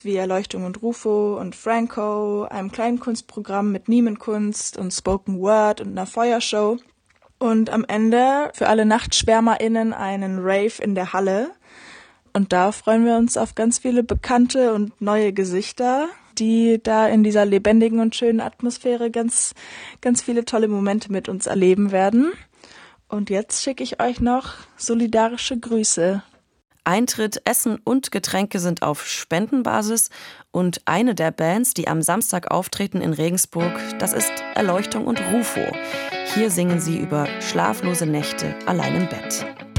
wie Erleuchtung und Rufo und Franco, einem Kleinkunstprogramm mit Mimenkunst und Spoken Word und einer Feuershow. Und am Ende für alle NachtschwärmerInnen einen Rave in der Halle. Und da freuen wir uns auf ganz viele bekannte und neue Gesichter, die da in dieser lebendigen und schönen Atmosphäre ganz, ganz viele tolle Momente mit uns erleben werden. Und jetzt schicke ich euch noch solidarische Grüße. Eintritt, Essen und Getränke sind auf Spendenbasis und eine der Bands, die am Samstag auftreten in Regensburg, das ist Erleuchtung und Rufo. Hier singen sie über schlaflose Nächte allein im Bett.